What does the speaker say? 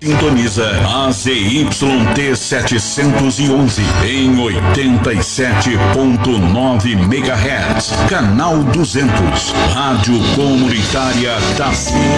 sintoniza a ZYT 711 em 87.9 MHz, canal 200, Rádio Comunitária Tassi.